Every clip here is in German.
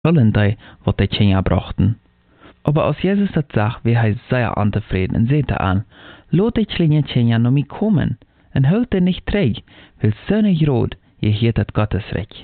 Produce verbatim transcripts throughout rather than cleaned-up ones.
vullen die, wat die Tjenja brachten. Aber als Jesus dat zag, werd hij zeer ontevreden en zei aan, laat die kleine Tjenja naar mij komen, en houd die niet terug, weil zo'n groot, je heet het Gottesreich.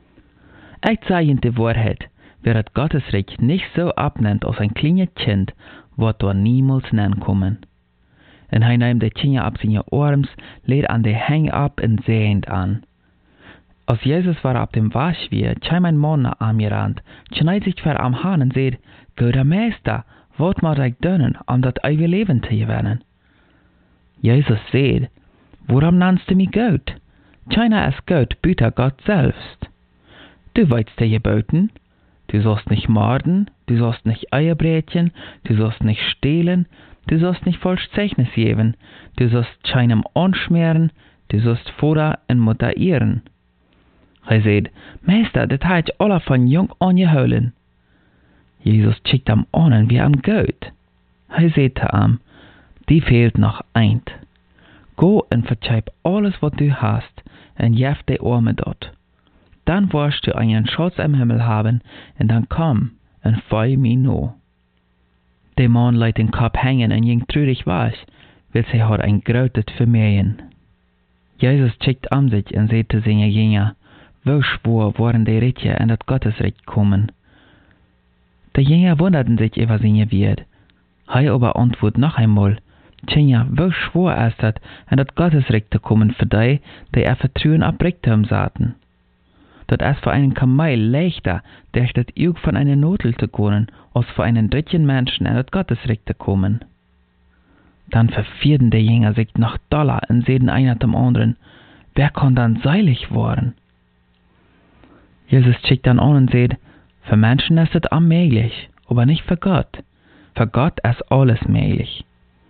Ik zei je de waarheid, wer het Gottesreich nicht so abnimmt als ein kleines Kind, wird er niemals nankommen. En hij nahm de Tjenja op zijn arms, leed aan de hang ab en zeend an. Als Jesus war op dem Wasch weer, kam ein Mann nach ihm gerannt, schneid sich ver am Hahn und sagt, Guter Meister, wat moet ik doen, om dat eeuwige leven te gewinnen? Jesus sagt, warum nennst du mich gut? Keiner ist gut, büter Gott selbst. Du weißt die Geboten, du sollst nicht morden, du sollst nicht Eier brechen, du sollst nicht stehlen, du sollst nicht falsch Zeugnis geben, du sollst keinem anschmieren, du sollst Vater und Mutter ehren. Hij zei, Meister, dat heb ik alle van jong aan gehouden. Jesus kijkt hem aan en wie hem goed. Hij zei te hem, die fehlt nog eind. Go en verzeih alles wat du hast en geef de armen dort. Dan wirst du einen Schatz im Himmel haben en dan komm en folg mij no. De man liet den Kopf hängen en ging treurig weg, weil sie had ein großes Vermögen. Jesus kijkt om zich en zei te zijn Jünger, wo schwor waren die Ritje in das Gottesreich kommen. Die Jünger wunderten sich über seine Wert. Hij aber antwortet noch einmal, Tjenja, wo schwor es dat in das Gottesreich zu kommen für die, die er Vertrauen auf Reichtum saßen. Dat es für einen Kamel leichter, durch das Jug von einer Notel zu gehen, als für einen dritten Menschen in das Gottesreich zu kommen. Dann verfierden die Jünger sich noch doller und sehen einer zum anderen, wer kann dann seilig worden? Jesus schickt dann an und sagt, für Menschen ist es unmöglich, aber nicht für Gott. Für Gott ist alles möglich.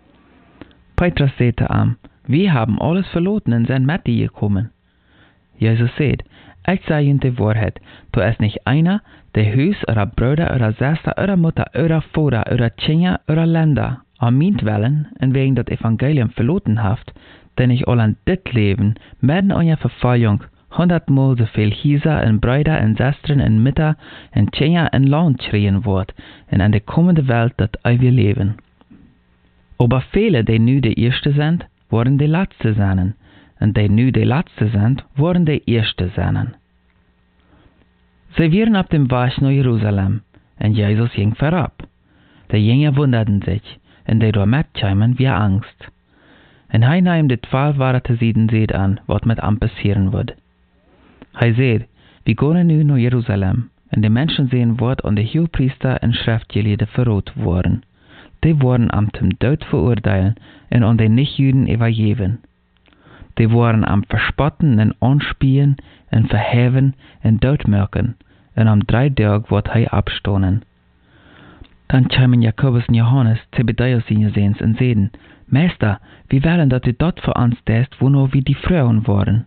Petrus sagte ihm, wir haben alles verloren und sind mit dir gekommen. Jesus sagt, ich sage Ihnen die Wahrheit, du ist nicht einer, der Haus oder Bruder oder Schwester oder Mutter oder Vater oder Tjenja oder Länder an meinetwillen und wegen das Evangelium verloren hat, denn ich all an dit Leben mitten an der Verfolgung hundertmal so viel Häuser und Brüder und Schwestern und Mütter und Tjenja und Land schreien wird und an der kommende Welt das ewige Leben. Aber viele, die nu die Erste sind, worden die Letzte sein, und die nu die Letzte sind, worden die Erste sein. Sie waren auf dem Weg nach Jerusalem, und Jesus ging vorab. Die Jünger wunderten sich, und die dort mitkamen wie Angst. Und hij nahm die zwölf Ware zu sieden seht an, was mit ihm passieren wird. Hij zei, wir gehen nu nach Jerusalem, und die Menschen sehen wird an die Hohepriester und Schriftgelehrten verrot worden. Die wurden am zum Tod verurteilen und an die Nichtjuden übergeben. Die wurden am Verspotten und Anspielen und Verheven und Todmürken, und am drei Tag wird hij abstonen. Dann kamen Jakobus und Johannes, Zebedeus seine Sehens, und sagten, Meister, wir wollen, dass du dort für uns tust, wo nur wie die Frauen waren.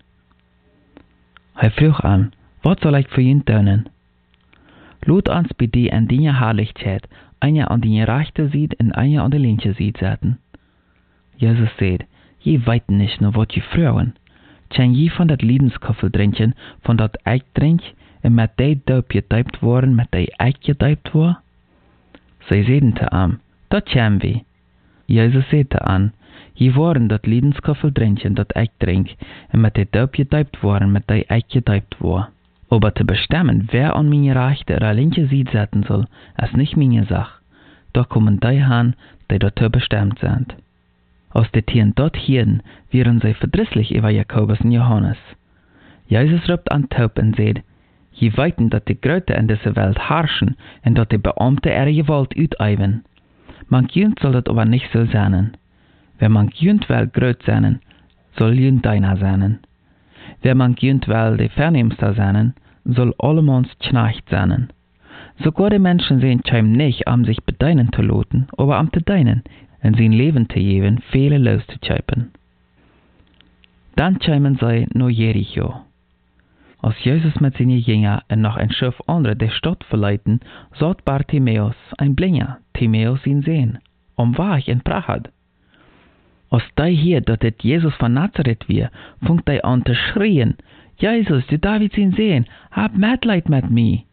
Hij vroeg an, was soll ich für ihn tun? Laat uns bei dir in deiner Herrlichkeit, einer an die rechte Seite und einer an die linke Seite setzen. Jesus sagt, je weet nicht nur was je Frauen. Kann je von dat Liedenskoffel trinken, von dat ich trink, und mit die Doop gedäupt worden, mit die ich gedäupt war? Sie sagten zu ihm, dat können wir. Jesus sagte an, je worden dat Liedenskoffel trinken, dat ich trink, und mit die Doop gedäupt worden, mit die ich gedäupt war. Aber zu bestimmen, wer an meine rechte oder linke Seite setzen soll, ist nicht meine Sache. Da kommen die hin, die dazu bestimmt sind. Als die Tieren dort hielten, wären sie verdrießlich über Jakobus und Johannes. Jesus ruft an Taub und sagt, je weiten, dass die Gröte in dieser Welt herrschen und dass die Beamte ihre Gewalt ausüben. Man jönt soll das aber nicht so sein. Wer man jönt will gröt sein, soll jönt deiner sein. Wer man jönt will die Vernehmste sein, soll allemans Knecht sein. Sogar die Menschen sehen scheim nicht, um sich bedeinen zu lassen, aber um zu deinen, und sein Leben zu geben, viele loszuschöpfen. Dann kämen sie nach Jericho. Als Jesus mit seinen Jüngern und noch ein Schiff andere die Stadt verleiten, sagt Bartimäus, ein Blinder, Timäus ihn sehen, um Weg in Prachad. Als die hier, dass das Jesus von Nazareth wir, fängt er an zu schreien, Jesus, du Davids ihn sehen, hab Mitleid mit mir.